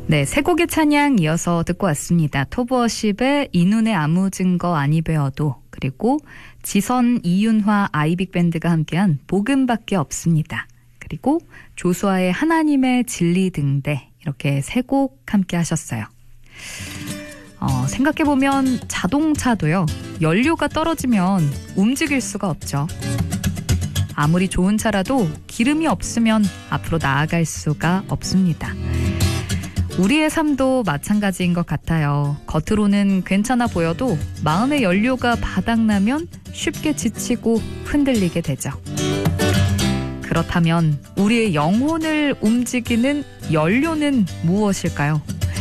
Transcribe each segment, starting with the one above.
네, 세 곡의 찬양 이어서 듣고 왔습니다. 토브워십의 이 눈에 아무 증거 아니 베어도, 그리고 지선, 이윤화, 아이빅밴드가 함께한 복음밖에 없습니다. 그리고 조수아의 하나님의 진리 등대, 이렇게 세 곡 함께 하셨어요. 생각해보면 자동차도요, 연료가 떨어지면 움직일 수가 없죠. 아무리 좋은 차라도 기름이 없으면 앞으로 나아갈 수가 없습니다. 우리의 삶도 마찬가지인 것 같아요. 겉으로는 괜찮아 보여도 마음의 연료가 바닥나면 쉽게 지치고 흔들리게 되죠. 그렇다면 우리의 영혼을 움직이는 연료는 무엇일까요?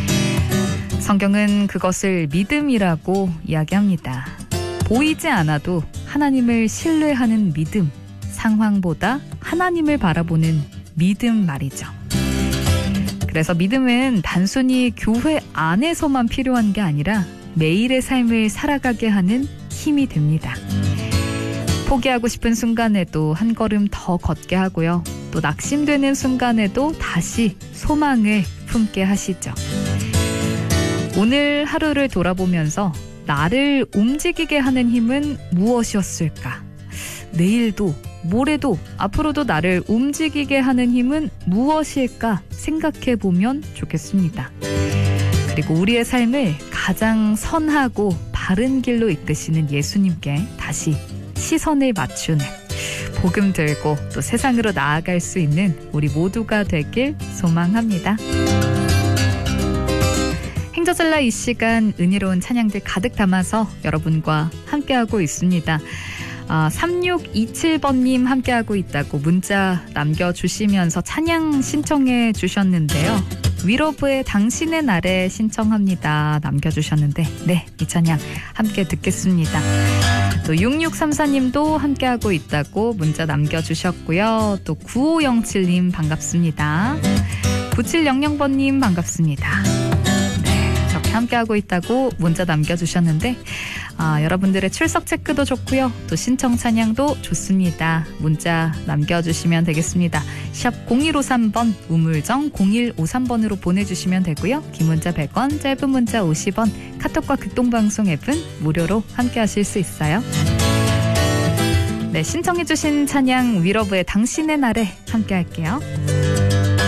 성경은 그것을 믿음이라고 이야기합니다. 보이지 않아도 하나님을 신뢰하는 믿음, 상황보다 하나님을 바라보는 믿음 말이죠. 그래서 믿음은 단순히 교회 안에서만 필요한 게 아니라 매일의 삶을 살아가게 하는 힘이 됩니다. 포기하고 싶은 순간에도 한 걸음 더 걷게 하고요. 또 낙심되는 순간에도 다시 소망을 품게 하시죠. 오늘 하루를 돌아보면서 나를 움직이게 하는 힘은 무엇이었을까? 내일도, 모레도, 앞으로도 나를 움직이게 하는 힘은 무엇일까 생각해보면 좋겠습니다. 그리고 우리의 삶을 가장 선하고 바른 길로 이끄시는 예수님께 다시 시선을 맞추는, 복음 들고 또 세상으로 나아갈 수 있는 우리 모두가 되길 소망합니다. 행저절라 이 시간 은혜로운 찬양들 가득 담아서 여러분과 함께하고 있습니다. 3627번님 함께하고 있다고 문자 남겨주시면서 찬양 신청해 주셨는데요. 위러브의 당신의 날에 신청합니다 남겨주셨는데, 네, 이 찬양 함께 듣겠습니다. 또 6634님도 함께하고 있다고 문자 남겨주셨고요. 또 9507님 반갑습니다. 9700번님 반갑습니다. 함께하고 있다고 문자 남겨주셨는데, 여러분들의 출석 체크도 좋고요. 또 신청 찬양도 좋습니다. 문자 남겨주시면 되겠습니다. 샵 0153번, 우물정 0153번으로 보내주시면 되고요. 긴 문자 100원, 짧은 문자 50원, 카톡과 극동방송 앱은 무료로 함께하실 수 있어요. 네, 신청해주신 찬양 위러브의 당신의 날에 함께할게요.